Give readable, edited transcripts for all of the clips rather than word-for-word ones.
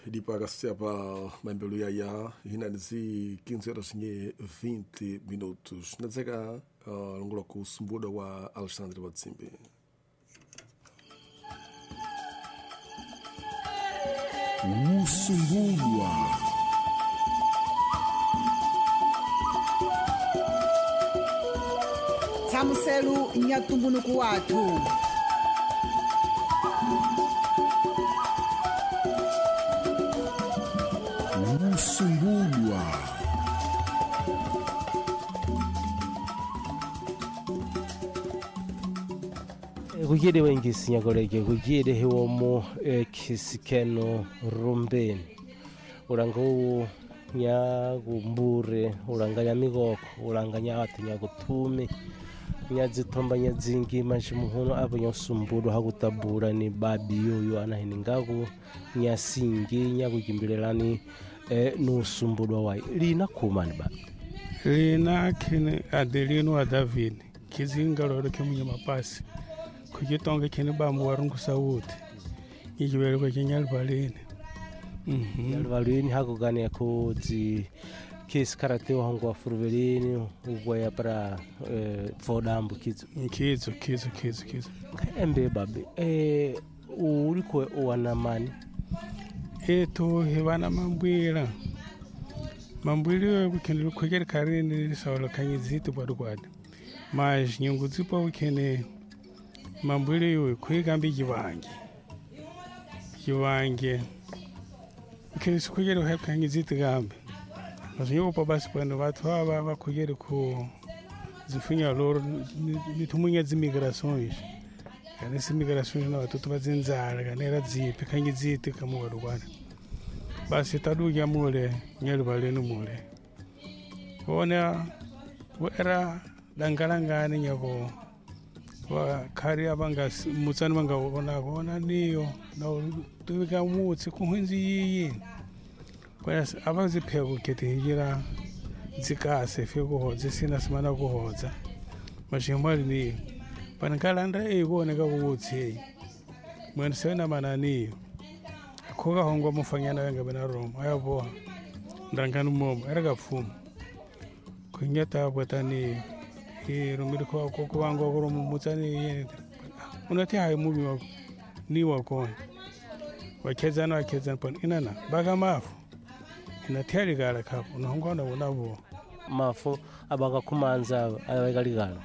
Idipagasia para Mambelu Yaya, Hinanzi 15 horas e 20 minutos. Nazega, Ngoloku Sumbuda wa Alexandre Watsimbe. Usumbulwa Tamuselu Nyatumbuluku watu Usumbulwa kukiri wengi sinyagoleke kukiri hiwomo kisikeno rumbeni ulanga uwu nyagumbure ulanga nyamigoko ulanga nyawatu nyagutumi nyazitomba nyazingi mashimuhuno abo nyosumbulu hakutabura ni babi yoyo anahiningaku nyasingi nyakukimbilelani nusumbulu wai lina kumani babi lina kini Adelino wa David kizingalolo kemunye mapasi kujitonga kini bambu warungu sauti ijiwele kwa kinyalbalini nyalbalini hakugani ya kuzi kisi karate wangu wa furuvelini ugwaya para fodambu kizo embe babi uliko uwanamani eto hewana mambwila yo kukene kwekere karini sawala kanyizito badugwadi mas nyungu zipa ukene mambwile yo kwegambi jiwange ukene sikwegere uhep kanyizito gambi mazinyo pa basi pano watu aba bakugere ku zifunya loro nitumunya zimigrações kana zimigrações na watu tubazinzara kana era zipe kanyizito kamugwadugwana basi taduya mule nyalbalenu mule ona era dangalangani nyako wa kari abanga mutsani banga ona niyo na tubika mutsi kuhinzi yiyi kwa abazi pheko ketihira zikase feko hoze sina simana kuhoza mashimali ni pankalanda eboneka kubutsi mwana sena manani koga hongo mufanyana wenga bena Roma ayabo ndanganu mom era gafumu kunyata botani rumiri ko wango ko mutsani unati hay mubi wako ni wako wakezana pon inana baga mafu inateri gara kapo unahongona unabo mafu abaga kumanza abagaligala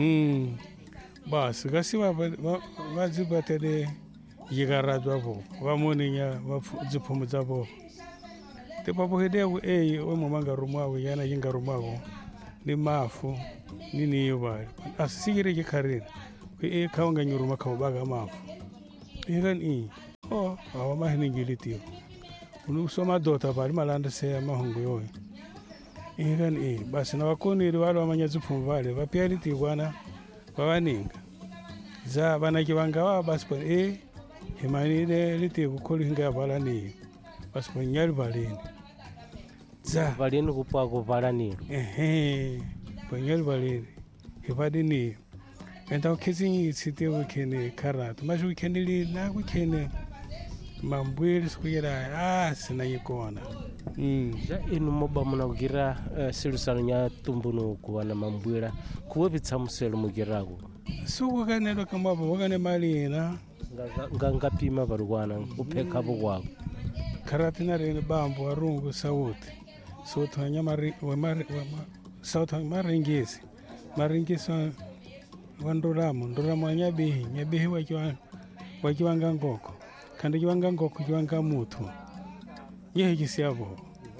basi gasi bazibatele yigaradwa bo wamuninya wapfumu zabo te papo hedego we momanga rumwawo yana yinga rumwawo ni mafu nini yobari asigire gikarina ke kawanga nyuruma kabaga mafu iran awa mahini ngilitio unu soma dota bari malanda se mahungu yoy iran basi na wakoniri wale wamanyazi pfumu vale vapialiti bwana bawaninga za banaki bangawa basi pa himanide liti kukolinga balani basi pa nyali balini za balini kupwa kuvalaniro panyali balini hibadini enta ukizinyi site wikene karatu mashu wikene lina wikene mambwili sikuyera sina yikona ja inu moba muna kugira silusano nya tumbunu kuwana mambwila kuwe bitsamuselo mugirago suku kanelo kamabo wakane malina nga pima barwana upeka bugwako karatu narene bambo warungu sauti sauti wanyamari sauti maringisi ndoramo nyabihi wakiwanga ngoko kandi kiwanga ngoko kiwanga mutu yehe kisiabo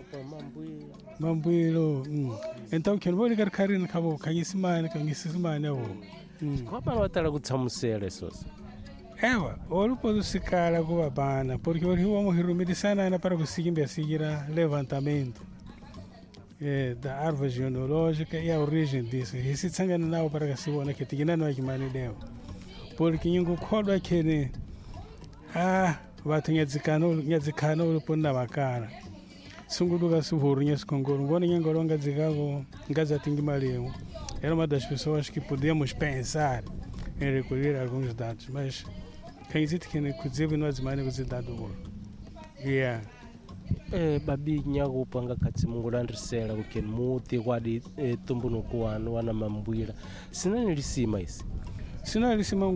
mambwilo então keno boli karkarina kabo kanyisimane abo kwa bana watala kutsamusele sosa ewa olupo sikala kuba bana porque oliwa muhirumidi sana na para kusikimbia sigira levantamento da árvore genealógica e a origem disso. E se tsangana nao para que se bona que tigina no akimani deu. Porque ningo kodo akene watu nyadzikano ponna makara. Sunguduka suhuru nyeskongoro ngone nyangolonga zigavo ngaza tingi maleu. Era uma das pessoas que podemos pensar em recolher alguns dados, mas quem existe que não é demais os dados. babi nyago panga kati mungulandrisela ukeni muti kwadi tumbunuku wanu wana mambwira sina nilisima isi sina lisima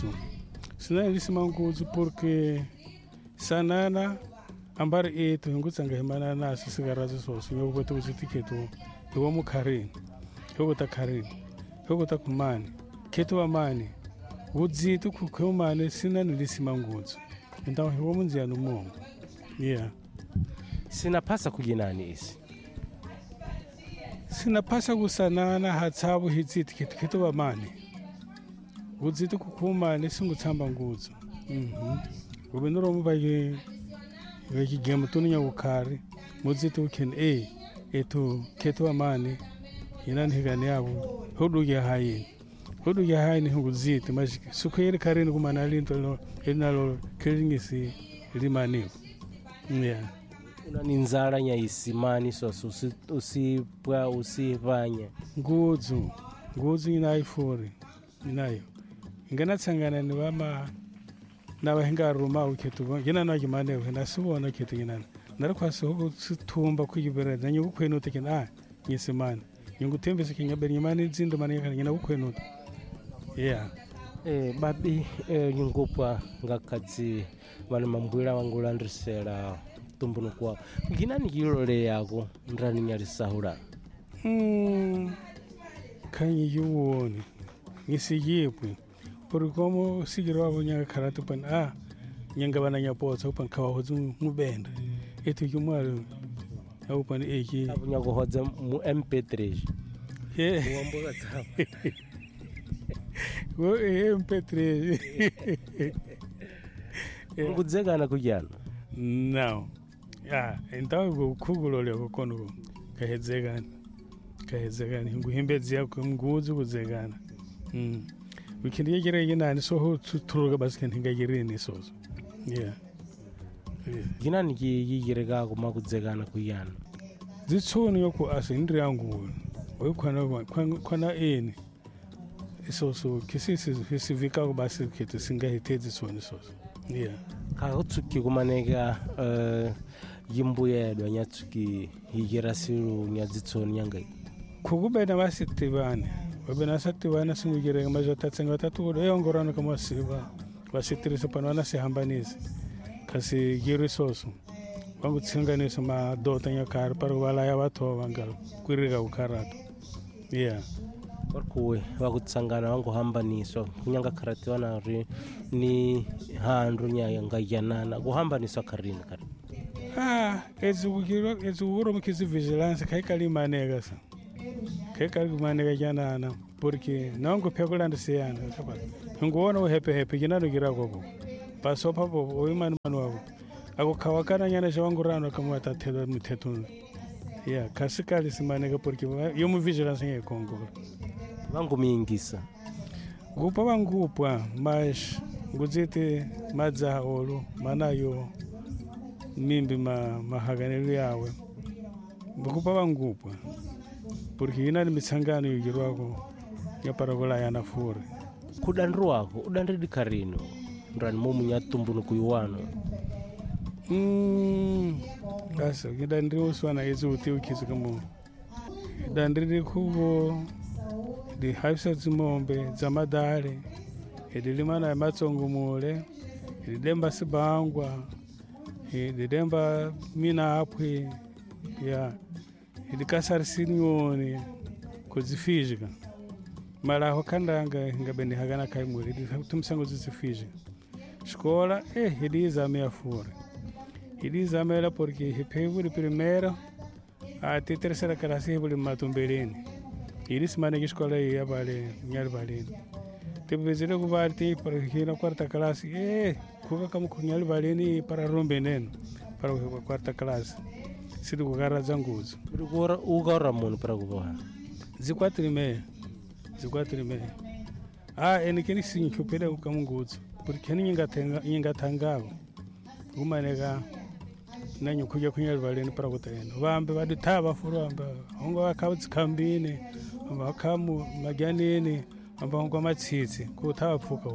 ngudzu porque sanana ambari etu hingutsanga himana naso sigarazo soso nyokukwete kuzitiketu iwa mukharini yokuta kharini yokuta kumani ketu wamani udzitu kukhumane sina nilisima ngudzu entawo hiwo munziyanu mongo yeah sinaphasa kujinani isi sinaphasa kusanana hatsabu hitsiti ketu wamani udzitu kukhumane singutsamba ngudzu ubenoromu vakigema tununya kukhari mudzitu ukheni etu ketu wamani inani hikani yabo hudugia hayini hungudziti majike sukhuyeli kharini kumana linto elinalo kelingisi limaniwa yeah unaninzala nya isimani soso usipwa usivanya ngudzu inayo furi inayo inganatsangana ni vama navahinga ruma ukhetu yinana wakimanewo hinasivona khetu yinana nari kwasi huku situmba kuyivereza nyikukhwenuta kina nyisimani nyingutembesa kinyabeni nyimani dzindo mani nyina kukhwenuta yeah babi nyingupwa ngakadzi vana mambwira wangulandrisela tumbunuku wako nginani kilole yako ndrani nyalisahula khanyi yiwoni ngisiyipwi porque como sigiro wavo nyanga kharatu pan nyanga vana nyapotsa upan khawa hodzu mubenda etu kimwalo aupan eki apunyakuhodza mu mp3 wamboka tsavo wo mp3 ngudzekana kujana no então kukhugulole kokono kahedzekana nguhimbedzi yako ngudzu kudzekana weekend yekira yinani so turuka basi hingayirini sozo yeah ginani yiyireka kuma kudzekana kuyana dzitsoni yoko asindri yangu oyikwana eni isoso kisisi hisivika basi khetu singahitedzi tsoni sozo yeah kakutsuki kumaneka yimbuyedwa nyatsuki yikira silu nyadzitsoni nyangai khukubena vasitivane wabena sativana singukireka majatatsenga vatatukodo eyongorana kamasiva vasitirisa pano vanasihambanisi kasi yiri soso vangutsinganisa madota nyakari pari kuvalaya vatova ngalo kwirika kukharato yeah varikuwe vakutsangana vanguhambaniswa kunyanga kharati vanari ni handru nyangayanana kuhambaniswa kharini kari edzukuro mukisi vigilance kaikalimaneka sa kaikalimaneka janana porque nangu phekulandisiyana hinguwona uhepehepe kinanukira koko pasopa popo oimani manu wako akukhawakana nyana xavangurano kamuwatathela mithetunu ya khasikali simaneka porque yomu vigilance ngekongora vangumiyingisa ngupa vangupwa mas ngudziti madzaha olu manayo mimbi mahakanelo yawe ngupa vangupwa porque yinani mitsangano yukirwako yaparakulayana furi kudandru wako udandridi kharini ndrani momunyatumbunuku yuwano asa kidandri uswana izuti ukhizikamu dandridi khuvo di haisa dzimombe dzamadale idilimana matsongomule ididemba sibangwa ididemba minapwe ya idikasarisinioni kudzifizika malaho khandanga ngabeni hakana khaimule iditumisango dzifizika escola idizame afura idizamela porque hipevuli primeiro até terceira classe hipuli matumbeleni ilisimane escola ia vale nyali valeni tepezele kuvali tem para hina quarta classe kuka kama kunyali valeni para rombe neno para quarta classe sidi kugara zanguzo ugaura munhu para kuvoha zikwatri meia enikeni sim chupele kamunguzo porque ninga tangavo umaneka nanyo kuja kunyali valeni para kutenda vambe vadithava furu amba hongo vakavadzikambini amba vakamu magyanini amba hongo matsitsi kuthava pfuka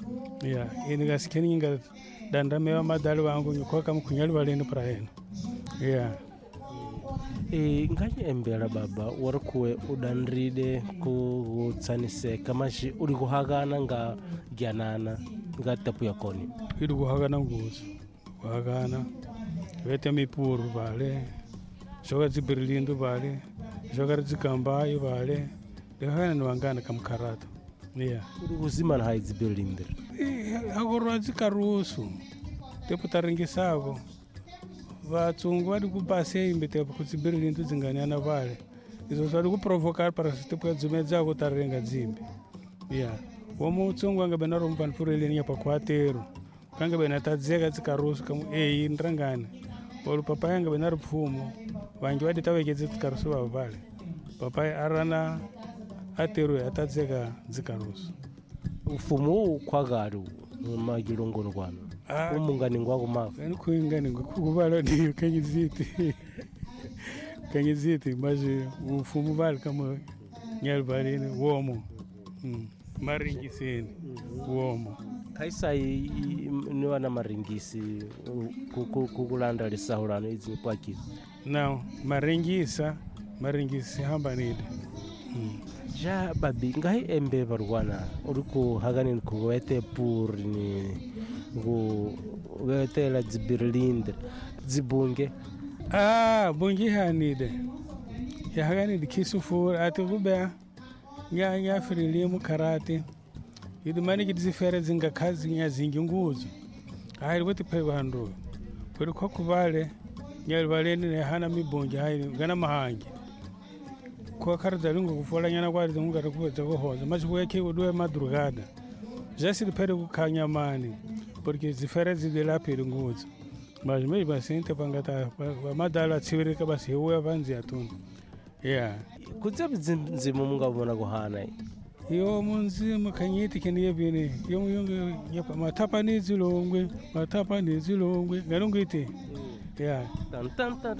ya ini kasikeni ninga dandameva madali vangu nyukwaka mukunyali valeni para ena yeah. Nganye embela baba wari kuwe udanride kutsaniseka mashi uri kuhagana nga gyanana nga tapu ya koni Idu kuhagana nguzo kuhagana vete mipuru vale shoka ziberlindu vale shoka zikambayo vale dekana niwangana kamkarata yeah. uri kuzimana hai ziberlindu Agora zikarusu tepo tarengisako vatsungu vadi kupase imbe tepo kuziberlindu zinganyana vale izo zvadi kuprovocar para tepo yadzumedzako tarenga dzimbe yeah. Womo utsungu anga bena rompa nfureleni yapa kwatero kanga bena tadzeka zikarusu kamu ndirangane olu papa yanga bena rupfumo vangi vadi taveketse zikarusu vavale papa arana atero atadzeka zikarusu ufumu ukwagari magilongolo kwano umungani ngwako mafu kuingani kuvala ndiyo kanyiziti maji ufumu vale kama nyalvalini womo maringisini womo kaisa niwana maringisi kukulanda lisahulano izi pwakiza now maringisi hambanide ja babi ngai embe barwana uriku hagani kuwete puri ni kuwete la zibirlinde zibunge bungi hanide ya hagani dikisufur ati kubea nya firilimu karate idumani kidizifere zinga kazi nya zingi nguzo hayi wete pego handro kuri ko kubale nya baleni ne hana mibungi hayi gana mahangi ko karda lungu kufola nyana kwari dunga kuweza ko hoza mashibuye ke udwe madrugada jasi pere ku kanyamani porque zifere zidela pere nguzo mas me basente pangata madala tsibirika basi hewa vanzi atunda yeah kutsebi nzimu mungabona kuhana yo munzimu kanyiti keniye bine yo muyonge yapa matapa nizilongwe ngalungiti yeah tan tan tan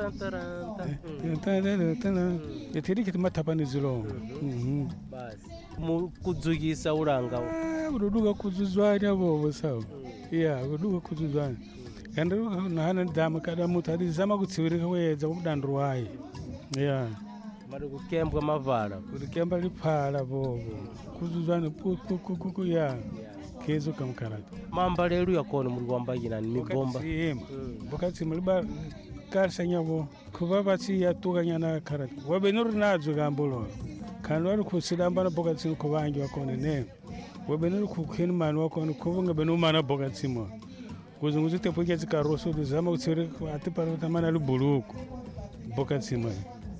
tan yetiri kiti matapa nizilongwe basi kudzukisa uranga uruduka kuzuzwanya bobo sawa yeah uruduka kuzuzwanya kandi nahana ndama kada mutadi zama kutsiwirika weza kudandruwayi yeah mari kukembwa mavala kurikemba liphala bobo kuzuzwana kuku ya kezo kamkarata mamba lelu yakona muri kwambagina ni migomba bokati muliba karsanyabo kuba bati yatukanya na karata wabenuru nazo gambulo kandi wari kusidamba na bokati kubangi wakone ne wabenuru kukhini mani wakone kubunga benu mana bokati mo kuzunguzi tepoke zikaroso zama kutsire ati parata mana lubuluko bokati mo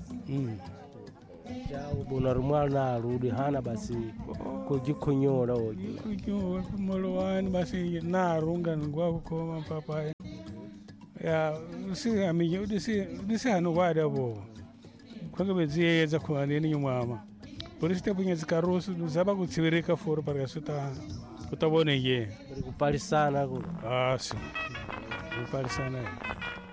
ubona rumwana arudi hana basi kujikonyola oje kunyola kumolowani basi narunga ngwako koma papa ya usi amiye udisi hano kwada bo kwake beziyeza kuaneni nyumama polisi tepunye zikaroso zaba kutsivirika foro parasuta utabone ye kupalisana si kupalisana